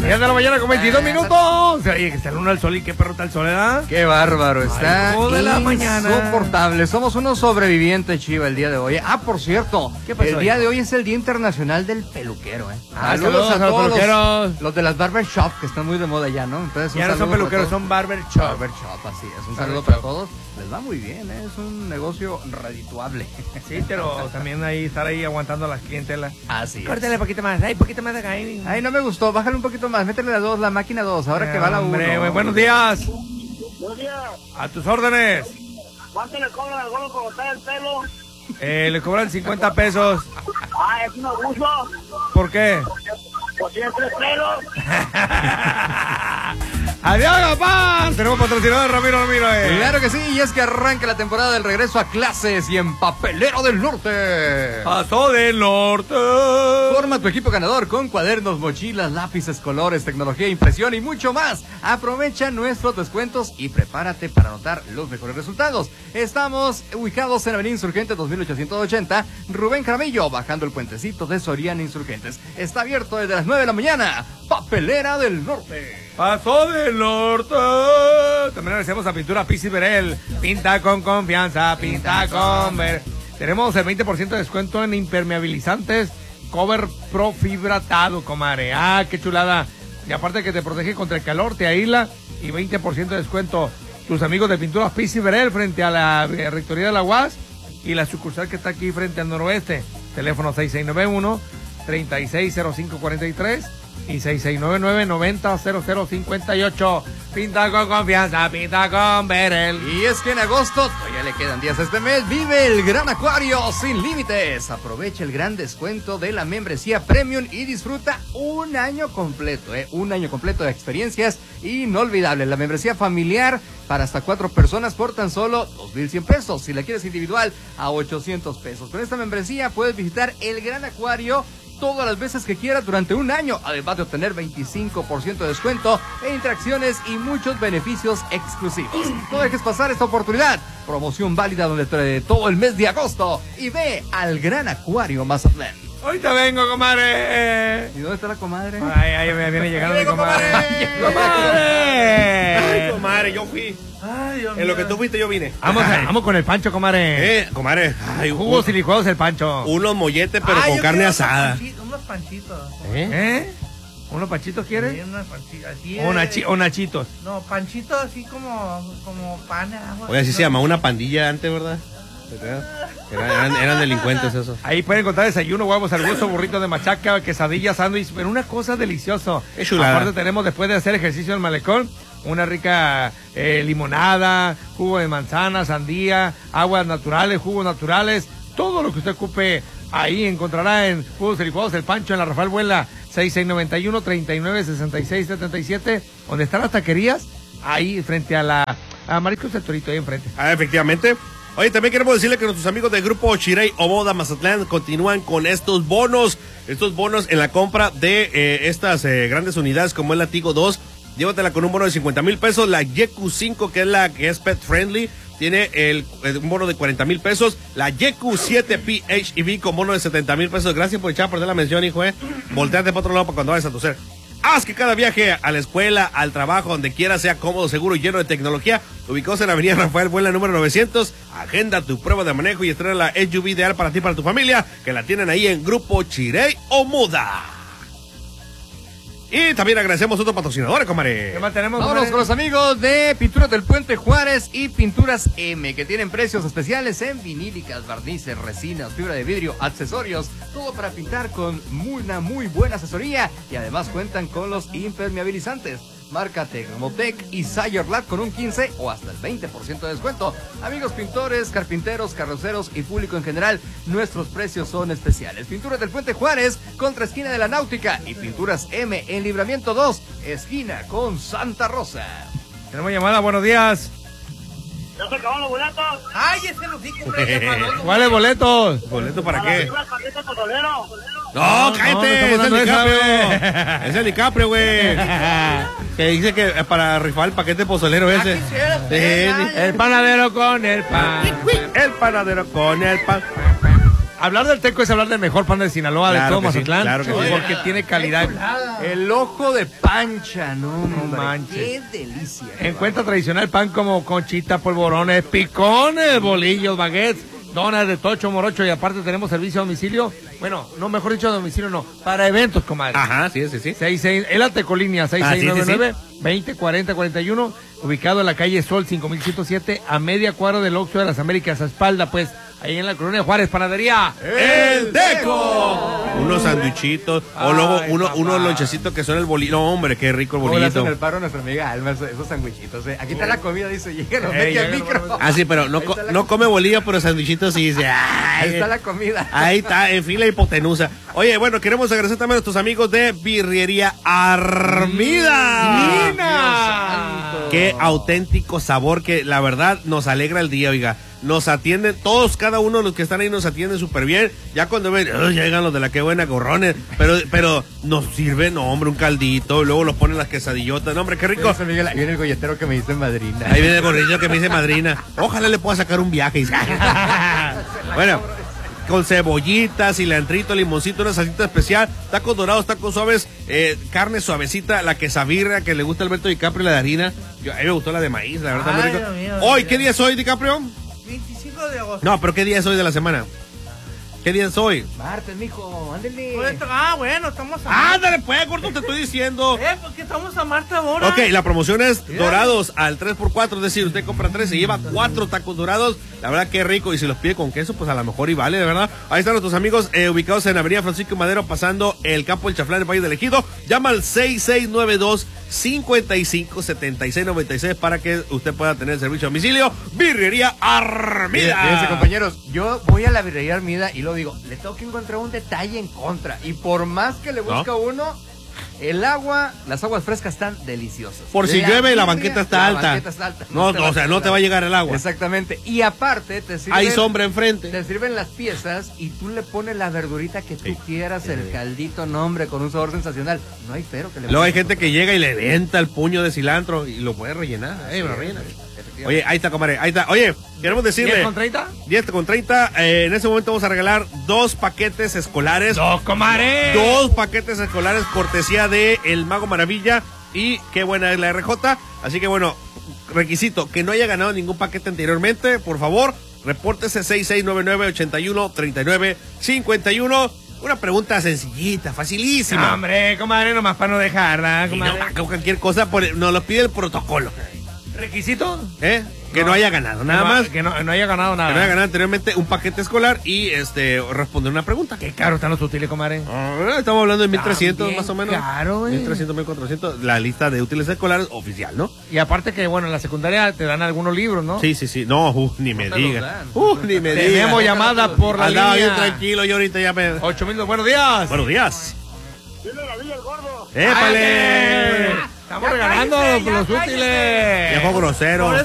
10 de la mañana con 22 minutos. Oye, que está el uno al sol y qué perro está el sol, ¿verdad? Qué bárbaro, está de la mañana. Insoportable. Somos unos sobrevivientes, Chiva, el día de hoy. Por cierto, ¿Qué pasó el hoy? día de hoy es el Día Internacional del Peluquero, Saludos a los peluqueros. Los de las barber shop, que están muy de moda ya, ¿no? Entonces, Ya no son peluqueros, son barber shop. Barber shop, así es. Un saludo Barber para shop. todos. Les va muy bien, es un negocio redituable. Sí, pero también ahí estar ahí aguantando a las clientelas. Así es. Córtale un poquito más, poquito más de acá. Ay, no me gustó, bájale un poquito más, métele la 2, la máquina 2, ahora que va la 1. Hombre, güey, buenos días. Buenos días. A tus órdenes. ¿Cuánto le cobran al gordo por cortar el pelo? Le cobran 50 pesos. Es un abuso. ¿Por qué? Pues tiene 3 pelos. Adiós, papá. Tenemos patrocinador Ramiro. Claro que sí, y es que arranca la temporada del regreso a clases y en Papelero del Norte. Paso del norte. Forma tu equipo ganador con cuadernos, mochilas, lápices, colores, tecnología, impresión y mucho más. Aprovecha nuestros descuentos y prepárate para anotar los mejores resultados. Estamos ubicados en Avenida Insurgente 2880, Rubén Jaramillo, bajando el puentecito de Soriana Insurgentes. Está abierto desde las 9 de la mañana. Papelera del Norte. Paso del norte. También agradecemos a Pintura Pizzi Verel. Pinta con confianza, pinta con ver. Tenemos el 20% de descuento en impermeabilizantes Cover Pro Fibratado, comadre. Qué chulada. Y aparte que te protege contra el calor, te aísla y 20% de descuento. Tus amigos de Pinturas Pizzi Verel frente a la Rectoría de la UAS y la sucursal que está aquí frente al noroeste. Teléfono 6691-360543 y 6699-900058. Pinta con confianza, pinta con Verel. Y es que en agosto, todavía le quedan días a este mes, vive el Gran Acuario sin límites. Aprovecha el gran descuento de la membresía Premium y disfruta un año completo, un año completo de experiencias inolvidables. La membresía familiar para hasta 4 personas por tan solo 2,100 pesos. Si la quieres individual, a 800 pesos. Con esta membresía puedes visitar el Gran Acuario todas las veces que quieras durante un año, además de obtener 25% de descuento e interacciones y muchos beneficios exclusivos. No dejes pasar esta oportunidad. Promoción válida durante todo el mes de agosto y ve al Gran Acuario Mazatlán. Ahorita vengo, comadre. ¿Y dónde está la comadre? Ay, me viene llegando mi comadre. Ay, comadre, yo fui. Ay, Dios En lo que tú fuiste, yo vine. Vamos con el Pancho, comadre. Comadre. Ay, Jugos y licuados el Pancho. unos molletes, pero con carne asada. Unos panchitos. ¿Unos panchitos quieres? Sí, unos panchitos. Así O nachitos. No, panchitos así como pan. Oye, así se llama una pandilla antes, ¿verdad? Eran delincuentes esos. Ahí pueden encontrar desayuno, huevos al gusto, burritos de machaca, quesadillas, sándwich, pero una cosa deliciosa. Qué chulada. Aparte tenemos, después de hacer ejercicio en el malecón, una rica limonada, jugo de manzana, sandía, aguas naturales, jugos naturales, todo lo que usted ocupe ahí encontrará en Jugos y Licuados El Pancho en la Rafael Buela 6691-396677, donde están las taquerías, ahí frente a la Mariscos del Torito, ahí enfrente. Efectivamente. Oye, también queremos decirle que nuestros amigos del grupo Chirey Omoda Mazatlán continúan con estos bonos en la compra de estas grandes unidades como es la Tigo 2. Llévatela con un bono de 50,000 pesos. La Yeku 5, que es pet friendly, tiene un bono de 40,000 pesos. La Yeku 7 PHEV con bono de 70,000 pesos. Gracias por echar por la mención, hijo, Volteate para otro lado para cuando vayas a toser. Haz que cada viaje a la escuela, al trabajo, donde quiera, sea cómodo, seguro y lleno de tecnología. Ubicados en la avenida Rafael Buela número 900. Agenda tu prueba de manejo y estrena la SUV ideal para ti y para tu familia, que la tienen ahí en Grupo Chirey Omoda. Y también agradecemos a otros patrocinadores, comadre. ¿Qué más tenemos, Vámonos comadre? con los amigos de Pinturas del Puente Juárez y Pinturas M, que tienen precios especiales en vinílicas, barnices, resinas, fibra de vidrio, accesorios, todo para pintar con una muy buena asesoría y además cuentan con los impermeabilizantes. Marca Tecmotec y Sayerlat con un 15 o hasta el 20% de descuento. Amigos pintores, carpinteros, carroceros y público en general, nuestros precios son especiales. Pinturas del Puente Juárez, contra esquina de la Náutica, y Pinturas M en Libramiento 2, esquina con Santa Rosa. Tenemos llamada, buenos días. ¿Ya se acabaron los boletos? Ay, ese lo dijo, hombre. ¿Cuáles boletos? ¿Boleto para Para qué? arriba el paquete pozolero. No, cállate, no es estamos el dando esa, DiCaprio. Es el DiCaprio, güey. Que dice que para rifar el paquete pozolero ese. El panadero con el pan. El panadero con el pan. Hablar del Teco es hablar del mejor pan de Sinaloa, de Claro todo que sí, Mazatlán. claro que sí. Porque tiene calidad. El ojo de pancha, no, hombre, manches. qué delicia. Encuentra tradicional pan como conchita, polvorones, picones, bolillos, baguettes, donas de tocho, morocho y aparte tenemos servicio a domicilio. Bueno, no, mejor dicho a domicilio no, para eventos, comadre. Ajá, sí. 66, es la Tecolínea, 6699-2040-41, ubicado en la calle Sol 5107, a media cuadra del Oxxo de las Américas, a espalda, pues, ahí en la colonia Juárez, panadería. ¡El Teco! Unos sandwichitos, o luego Ay, unos papá. lonchecitos que son el bolillo. No, hombre, qué rico el ¿Cómo le hacen bolillito. el paro a nuestra amiga Alma, esos sandwichitos? Aquí está la comida, dice, llega, nos mete llega, al micro. Ah, sí, pero no, Ahí está la- no come bolillo, pero sandwichitos sí dice. Ahí Ay, está la comida. ahí está, en fila hipotenusa. Oye, bueno, queremos agradecer también a nuestros amigos de Birrería Armida. ¡Nina! Qué auténtico sabor que la verdad nos alegra el día, oiga. Nos atienden, todos, cada uno de los que están ahí nos atienden súper bien. Ya cuando ven, "Ay, llegan los de la que buena gorrones", pero nos sirven, no, hombre, un caldito, y luego los ponen las quesadillotas, no, hombre, qué rico. Dice Miguel, ahí viene el golletero que me dice madrina. Ahí viene el gordillo que me dice madrina. Ojalá le pueda sacar un viaje. Dice. Bueno, con cebollitas, cilantrito, limoncito, una salsita especial, tacos dorados, tacos suaves, carne suavecita, la quesabirra que le gusta a Alberto DiCaprio, la de harina. A mí me gustó la de maíz, la verdad, muy Ay, rico. Dios mío, Hoy, Dios ¿qué mío. día es hoy, DiCaprio? 25 de agosto. No, pero ¿qué día es hoy de la semana? ¿Qué día es hoy? Martes, mijo, ándele. Bueno, estamos a Ándale, pues, gordo, te estoy diciendo. porque estamos a Marta ahora. Ok, la promoción es dorados al 3x4, es decir, usted compra 3 y lleva 4 tacos dorados, la verdad que rico, y si los pide con queso, pues a lo mejor y vale, de verdad. Ahí están nuestros amigos ubicados en Avenida Francisco Madero, pasando el campo del Chaflán, el Valle del Ejido. Llama al 6692-557696 para que usted pueda tener el servicio a domicilio. Birrería Armida. Fíjense, compañeros, yo voy a la birrería Armida y lo digo, le tengo que encontrar un detalle en contra. Y por más que le busca uno, el agua, las aguas frescas están deliciosas. Por si llueve, la banqueta está alta. banqueta está alta. No, o sea, no te va a llegar el agua. Exactamente. Y aparte, te sirven, Hay sombra enfrente. te sirven las piezas y tú le pones la verdurita que tú quieras, el caldito, nombre, con un sabor sensacional. No hay pero que le Luego hay pongas. gente que llega y le venta el puño de cilantro y lo puede rellenar. Lo rellena. Oye, ahí está, comadre, ahí está. Oye, queremos decirle. 10,30. 10,30. En ese momento vamos a regalar 2 paquetes escolares. ¡Dos, comadre! 2 paquetes escolares, cortesía de El Mago Maravilla. Y qué buena es la RJ. Así que bueno, requisito, que no haya ganado ningún paquete anteriormente, por favor, repórtese 6699-813951. Una pregunta sencillita, facilísima. Hombre, comadre, nomás para no dejarla, Y no, comadre. con cualquier cosa, nos lo pide el protocolo. ¿Requisito? Que no haya ganado, nada más. Que no haya ganado nada. Que no haya ganado anteriormente un paquete escolar y responder una pregunta. Qué caro están los útiles, comadre. Estamos hablando de 1,300 También más o menos. caro, güey. 1,300, 1,400. La lista de útiles escolares oficial, ¿no? Y aparte que, bueno, en la secundaria te dan algunos libros, ¿no? Sí. No, ni me te diga. los dan. Ni me diga. Tenemos llamada por la Andaba bien línea. tranquilo y ahorita ya me... 8,000, buenos días. Buenos días. Dile la Villa el Gordo. ¡Épale! Estamos regalando cállese, los ya útiles. Viejo grosero.